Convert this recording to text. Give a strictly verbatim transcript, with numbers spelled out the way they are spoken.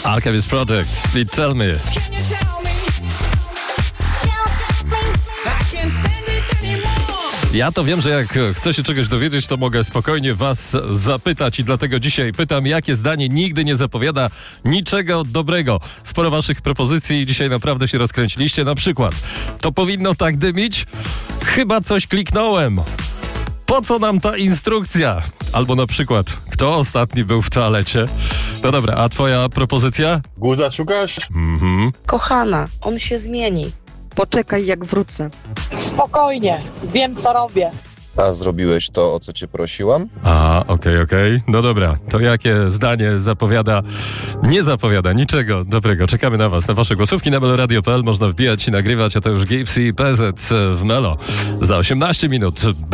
Alchemist Project, Please Tell Me. Ja to wiem, że jak chcę się czegoś dowiedzieć, to mogę spokojnie was zapytać i dlatego dzisiaj pytam, jakie zdanie nigdy nie zapowiada niczego dobrego. Sporo waszych propozycji dzisiaj naprawdę się rozkręciliście. Na przykład, to powinno tak dymić? Chyba coś kliknąłem. Po co nam ta instrukcja? Albo na przykład, kto ostatni był w toalecie? No dobra, a twoja propozycja? Guza szukasz? Mhm. Kochana, on się zmieni. Poczekaj, jak wrócę. Spokojnie, wiem co robię. A zrobiłeś to, o co cię prosiłam? A, okej, okay, okej. Okay. No dobra, to jakie zdanie zapowiada? Nie zapowiada niczego dobrego. Czekamy na was, na wasze głosówki na meloradio kropka p l. Można wbijać i nagrywać, a to już Gipsy i P Z w Melo. Za osiemnaście minut.